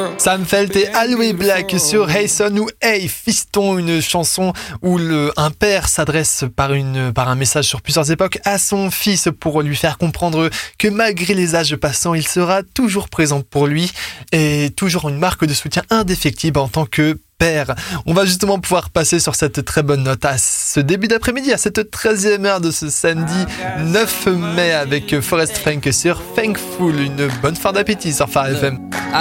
Sam Felt et Aloe Black sur Hey Son ou Hey Fiston, une chanson où un père s'adresse par un message sur plusieurs époques à son fils pour lui faire comprendre que malgré les âges passants, il sera toujours présent pour lui et toujours une marque de soutien indéfectible en tant que père. On va justement pouvoir passer sur cette très bonne note à ce début d'après-midi, à cette 13e heure de ce samedi 9 mai avec Forest Frank sur Thankful. Une bonne fin d'appétit sur Phare FM.